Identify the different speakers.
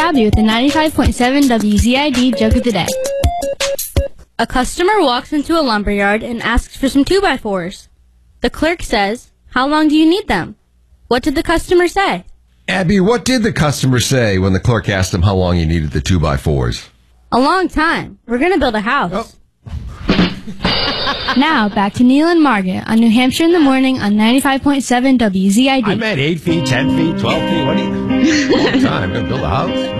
Speaker 1: Abby with the 95.7 WZID joke of the day. A customer walks into a lumberyard and asks for some 2x4s. The clerk says, "How long do you need them?" What did the customer say?
Speaker 2: Abby, what did the customer say when the clerk asked him how long he needed the 2x4s?
Speaker 1: A long time. We're going to build a house.
Speaker 2: Oh.
Speaker 1: Now, back to Neil and Margaret on New Hampshire in the Morning on 95.7 WZID.
Speaker 3: I meant 8 feet, 10 feet, 12 feet. What do you... Long time. Gonna build a house?